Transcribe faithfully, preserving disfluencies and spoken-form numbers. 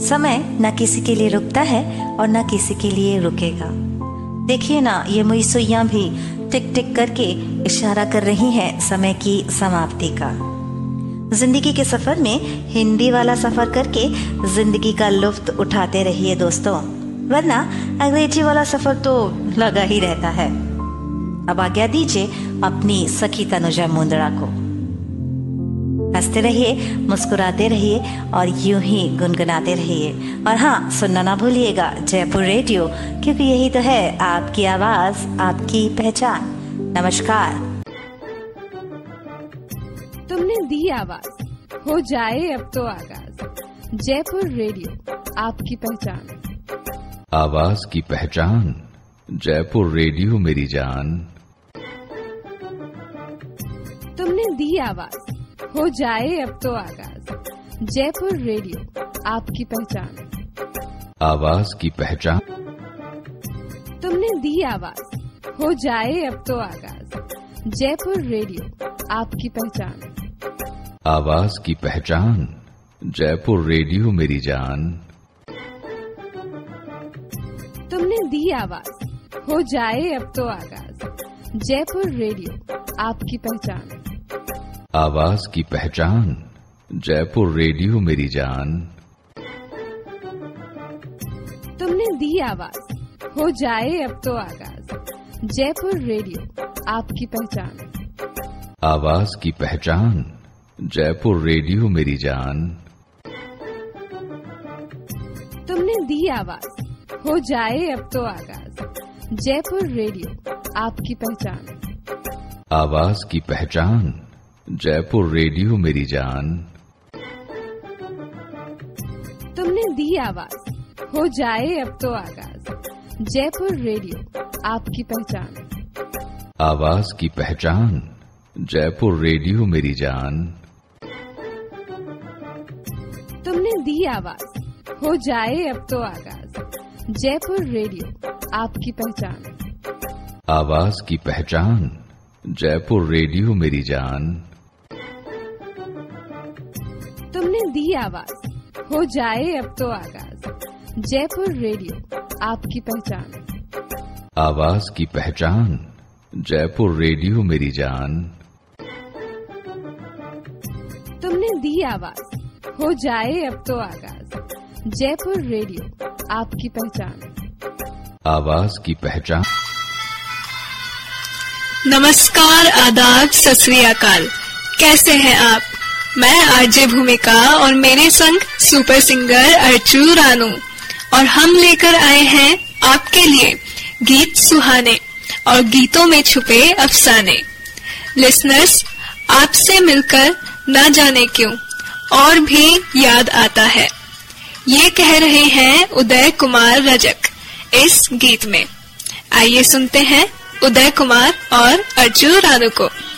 समय न किसी के लिए रुकता है और न किसी के लिए रुकेगा। देखिए ना, ये मुई सुइयां भी टिक टिक करके इशारा कर रही हैं समय की समाप्ति का। जिंदगी के सफर में हिंदी वाला सफर करके जिंदगी का लुत्फ उठाते रहिए दोस्तों, वरना अंग्रेजी वाला सफर तो लगा ही रहता है। अब आज्ञा दीजिए अपनी सखी तनुजा मुंदड़ा को। हंसते रहिए, मुस्कुराते रहिए और यूं ही गुनगुनाते रहिए। और हाँ, सुनना ना भूलिएगा जयपुर रेडियो, क्योंकि यही तो है आपकी आवाज, आपकी पहचान। नमस्कार। तुमने दी आवाज, हो जाए अब तो आगाज। जयपुर रेडियो, आपकी पहचान। आवाज की पहचान, जयपुर रेडियो मेरी जान। तुमने दी आवाज, हो जाए अब तो आगाज। जयपुर रेडियो, आपकी पहचान। आवाज की पहचान। तुमने दी आवाज, हो जाए अब तो आगाज। जयपुर रेडियो, आपकी पहचान। आवाज की पहचान, जयपुर रेडियो मेरी जान। तुमने दी आवाज, हो जाए अब तो आगाज। जयपुर रेडियो, आपकी पहचान। आवाज की पहचान, जयपुर रेडियो मेरी जान। तुमने दी आवाज, हो जाए अब तो आगाज। जयपुर रेडियो, आपकी पहचान। आवाज की पहचान, जयपुर रेडियो मेरी जान। तुमने दी आवाज, हो जाए अब तो आगाज। जयपुर रेडियो, आपकी पहचान। आवाज की पहचान, जयपुर रेडियो मेरी जान। तुमने दी आवाज, हो जाए अब तो आगाज। जयपुर रेडियो, आपकी पहचान। आवाज की पहचान, जयपुर रेडियो मेरी जान। तुमने दी आवाज, हो जाए अब तो आगाज। जयपुर रेडियो, आपकी पहचान। आवाज की पहचान, जयपुर रेडियो मेरी जान। तुमने दी आवाज, हो जाए अब तो आगाज। जयपुर रेडियो, आपकी पहचान। आवाज की पहचान, जयपुर रेडियो मेरी जान। तुमने दी आवाज, हो जाए अब तो आगाज। जयपुर रेडियो, आपकी पहचान। आवाज की पहचान। नमस्कार, आदाब, सत श्री अकाल। कैसे हैं आप? मैं आरजे भूमिका और मेरे संग सुपर सिंगर अर्चू रानू, और हम लेकर आए हैं आपके लिए गीत सुहाने और गीतों में छुपे अफसाने। लिसनर्स, आपसे मिलकर ना जाने क्यों और भी याद आता है, ये कह रहे हैं उदय कुमार रजक इस गीत में। आइए सुनते हैं उदय कुमार और अर्चू रानू को।